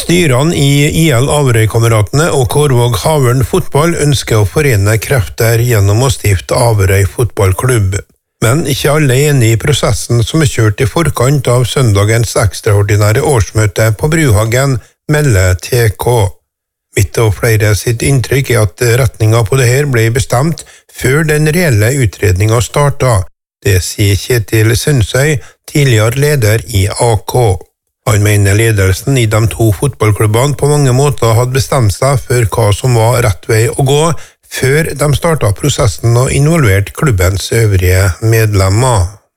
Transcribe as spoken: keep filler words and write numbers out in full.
Styrene i I L Averøy-kameratene og Kårvåg Havørn fotball ønsker å forene krefter gjennom å stifte Averøy fotballklubb. Men ikke alle er enige i prosessen som er kjørt i forkant av søndagens ekstraordinære årsmøte på Bruhagen, melder T K. Mitt og flere sitt inntrykk er at retningen på det her ble bestemt før den reelle utredningen startet. Det sier Kjetil Sundsøy, tidligere leder i A K. Han mener ledelsen i de to fotballklubbene på mange måter hadde bestemt seg for hva som var rett vei å gå, før de startet prosessen og involverte klubbens øvrige medlemmer.